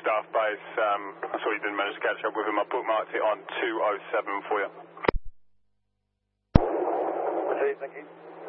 staff base. I saw you didn't manage to catch up with him. I bookmarked it on 207 for you. Okay, thank you.